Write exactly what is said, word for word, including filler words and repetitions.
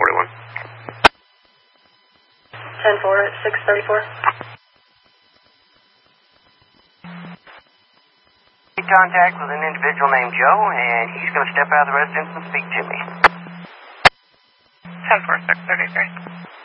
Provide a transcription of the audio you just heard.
forty-one. ten four at six thirty-four. Contact with an individual named Joe, and he's going to step out of the residence and speak to me. ten four, six thirty-three.